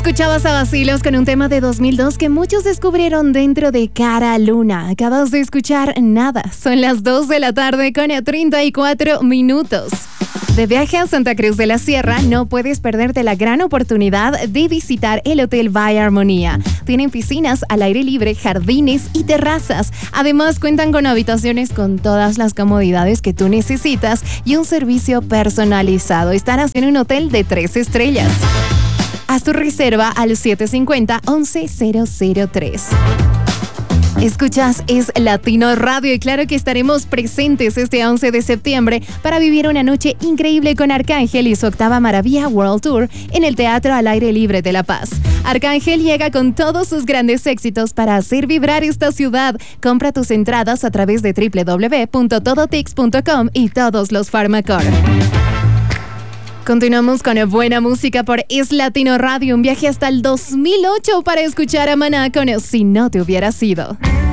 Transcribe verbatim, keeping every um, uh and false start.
Escuchabas a Vacilos con un tema de dos mil dos que muchos descubrieron dentro de Cara Luna. Acabas de escuchar Nada. Son las dos de la tarde con treinta y cuatro minutos. De viaje a Santa Cruz de la Sierra, no puedes perderte la gran oportunidad de visitar el Hotel By Armonía. Tienen piscinas al aire libre, jardines y terrazas. Además, cuentan con habitaciones con todas las comodidades que tú necesitas y un servicio personalizado. Estarás en un hotel de tres estrellas. Haz tu reserva al siete cinco cero, once cero cero tres. Escuchas Es Latino Radio y claro que estaremos presentes este once de septiembre para vivir una noche increíble con Arcángel y su octava maravilla World Tour en el Teatro al Aire Libre de La Paz. Arcángel llega con todos sus grandes éxitos para hacer vibrar esta ciudad. Compra tus entradas a través de doble u doble u doble u punto todotix punto com y todos los Farmacor. Continuamos con buena música por Es Latino Radio, un viaje hasta el dos mil ocho para escuchar a Maná con Si no te hubiera sido.